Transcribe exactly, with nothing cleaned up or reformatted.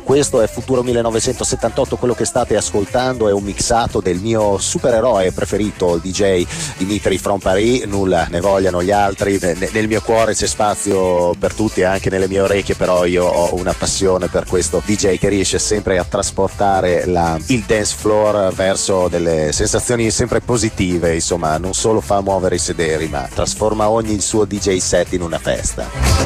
Questo è Futuro millenovecentosettantotto, quello che state ascoltando è un mixato del mio supereroe preferito, il D J Dimitri from Paris. Nulla ne vogliano gli altri, nel mio cuore c'è spazio per tutti, anche nelle mie orecchie, però io ho una passione per questo D J che riesce sempre a trasportare la, il dance floor verso delle sensazioni sempre positive, insomma non solo fa muovere i sederi ma trasforma ogni suo D J set in una festa.